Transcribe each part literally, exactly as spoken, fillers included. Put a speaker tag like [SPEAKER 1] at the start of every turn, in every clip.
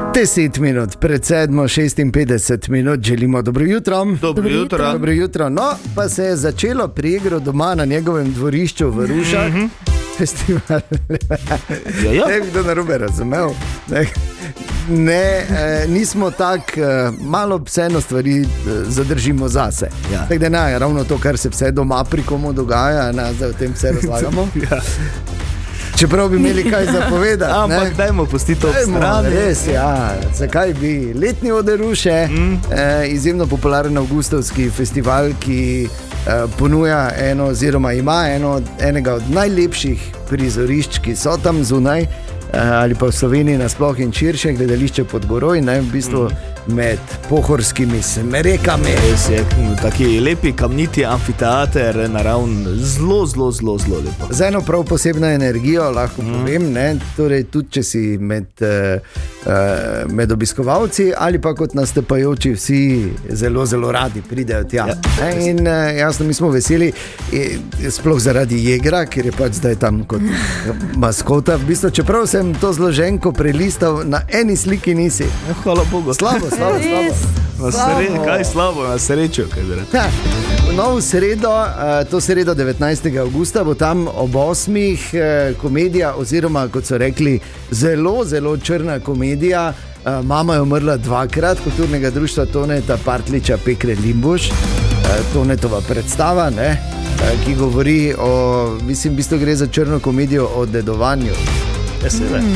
[SPEAKER 1] Deset minut pred sedmo, šestinpetdeset minut, želimo dobro jutro.
[SPEAKER 2] Dobro jutro.
[SPEAKER 1] Dobro jutro. No, pa se je začelo pri Egru doma na njegovem dvorišču v Rušah. Mm-hmm. Festival.
[SPEAKER 2] Ja, ja.
[SPEAKER 1] Ne bi to narobe razumel. Ne, ne eh, nismo tako, eh, malo vseeno stvari eh, zadržimo zase. Ja. Tako da ne, ravno to, kar se vse doma pri komu dogaja, ne, zdaj o tem vse razlagamo. Ja. Čeprav bi imeli kaj zapovedati.
[SPEAKER 2] Ampak dajmo pustiti to stran.
[SPEAKER 1] Res, ja. Zakaj bi? Letni oder Ruše, mm. eh, izjemno popularen avgustovski festival, ki eh, ponuja eno oziroma ima eno, enega od najlepših prizorišč, ki so tam zunaj, eh, ali pa v Sloveniji nasploh in širše, gledališče pod goroj, ne, v bistvu mm. med pohorskimi smerekami.
[SPEAKER 2] Res je, taki lepi kamniti amfiteater, naravn, zelo, zelo, zelo, zelo lepo.
[SPEAKER 1] Z eno prav posebno energijo, lahko mm. povem, ne, torej tudi če si med, uh, uh, med obiskovalci ali pa kot nastopajoči vsi zelo, zelo radi pridejo tja. Ja, ne, in uh, jasno, mi smo veseli, sploh zaradi Jegra, ker je pač zdaj tam kot maskota. V bistvu, čeprav sem to zloženko prelistal, na eni sliki nisi.
[SPEAKER 2] Ja, hvala Bogu.
[SPEAKER 1] Slabo, slabo, slabo.
[SPEAKER 2] Na srečo, kaj slabo, na srečo.
[SPEAKER 1] Ja, v sredo, to sredo devetnajstega avgusta bo tam ob osmih komedija, oziroma kot so rekli, zelo, zelo črna komedija. Mama je umrla dvakrat, kulturnega društva Toneta Partliča Pekre Limbuš. Tonetova predstava, ne, ki govori o, mislim, v bistvu gre za črno komedijo o dedovanju.
[SPEAKER 2] Ja, se ne.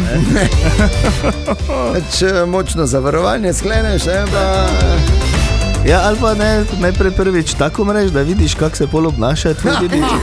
[SPEAKER 1] Če močno zavarovanje skleneš, ne, pa...
[SPEAKER 2] Ja, ali pa ne, najprej prvič tako mrež, da vidiš, kako se pol obnaša tvoj dedič.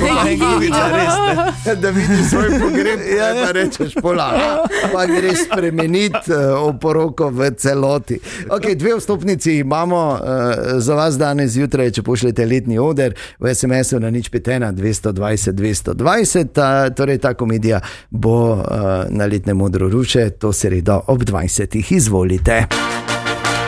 [SPEAKER 1] Da vidiš svoj pogreb, ja, ja. Pa rečeš pola, pa greš spremeniti uh, oporoko v celoti. Ok, dve vstopnici imamo uh, za vas danes zjutraj, če pošljete letni oder v es em esu na nič pet ena dvesto dvajset dvesto dvajset. Ta, torej ta komedija bo uh, na letnem odru Ruše, to sredo ob dvajsetih. Izvolite.